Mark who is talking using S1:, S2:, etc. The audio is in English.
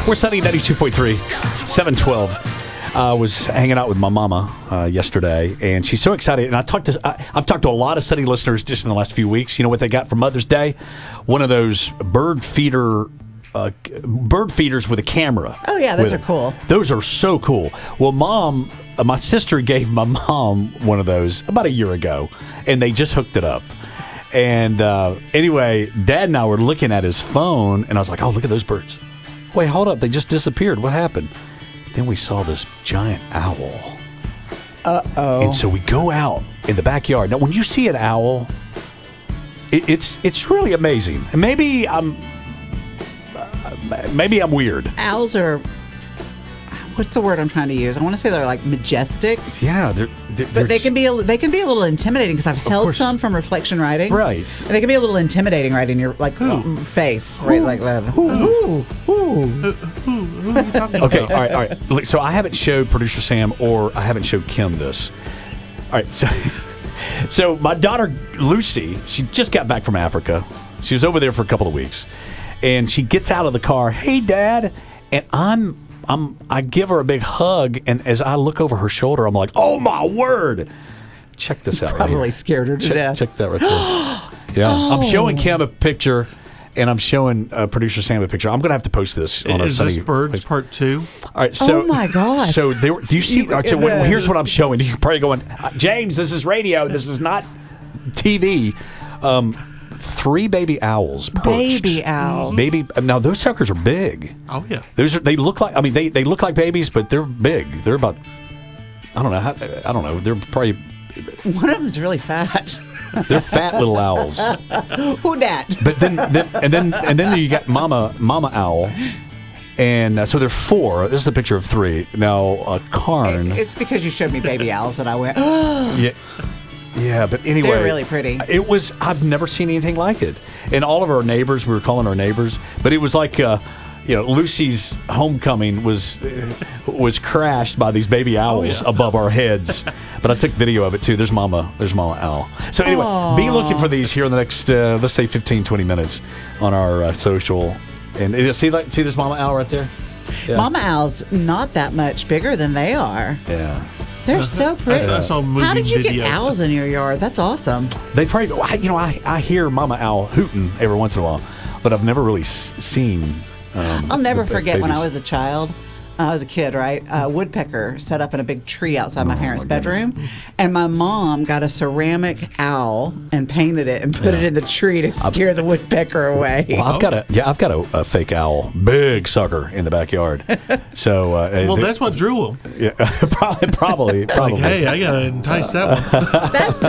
S1: We're Sunny 92.3, 712. I was hanging out with my mama yesterday, and she's so excited. And I've talked to a lot of Sunny listeners just in the last few weeks. You know what they got for Mother's Day? One of those bird feeders with a camera.
S2: Oh yeah, those are cool.
S1: Those are so cool. Well, my sister gave my mom one of those about a year ago, and they just hooked it up. And anyway, Dad and I were looking at his phone, and I was like, "Oh, look at those birds! Wait, hold up! They just disappeared. What happened?" Then we saw this giant owl.
S2: Uh-oh.
S1: And so we go out in the backyard. Now, when you see an owl, it's really amazing. And maybe I'm weird.
S2: Owls are, what's the word I'm trying to use? I want to say they're like majestic.
S1: Yeah,
S2: But they can be a little intimidating because I've held
S1: course.
S2: some from reflection writing.
S1: Right.
S2: And they can be a little intimidating right in your face, right like that.
S1: Okay, all right. Look, so I haven't showed producer Sam or I haven't showed Kim this. All right, so my daughter Lucy, she just got back from Africa. She was over there for a couple of weeks, and she gets out of the car. Hey, Dad, and I give her a big hug, and as I look over her shoulder, I'm like, oh my word! Check this out.
S2: Probably
S1: right here.
S2: scared her to death.
S1: Check that right there. Yeah, I'm showing Kim a picture. And I'm showing producer Sam a picture. I'm going to have to post this on our
S3: Is this Birds Part 2?
S1: All right. So,
S2: oh, my gosh.
S1: So, do you see? All right, so here's what I'm showing. You're probably going, James, this is radio. This is not TV. 3 baby owls perched.
S2: Baby owls.
S1: Now, those suckers are big.
S3: Oh, yeah.
S1: They look like, they look like babies, but they're big. They're about, I don't know. They're probably.
S2: One of them's really fat.
S1: They're fat little owls.
S2: Who dat?
S1: But then you got Mama Owl, and so there are 4. This is the picture of 3. Now Karn.
S2: It's because you showed me baby owls and I went,
S1: yeah. But anyway,
S2: they're really pretty.
S1: I've never seen anything like it. And all of our neighbors, we were calling our neighbors, but it was like. Lucy's homecoming was crashed by these baby owls above our heads. But I took video of it too. There's Mama Owl. So anyway, be looking for these here in the next, let's say 15, 20 minutes on our social. And see there's Mama Owl right there? Yeah.
S2: Mama owl's not that much bigger than they are.
S1: Yeah.
S2: They're so pretty.
S3: I saw a movie
S2: How did you
S3: video.
S2: get owls in your yard? That's awesome.
S1: They probably, I hear Mama Owl hooting every once in a while, but I've never really seen.
S2: I'll never forget when I
S1: babies.
S2: was a child. I was a kid, right? A woodpecker set up in a big tree outside my parents' bedroom. And my mom got a ceramic owl and painted it and put it in the tree to scare the woodpecker away.
S1: Well, I've got a fake owl, big sucker in the backyard. So
S3: Well, that's what drew them.
S1: yeah, probably.
S3: Like, hey, I got to entice that one.
S2: That's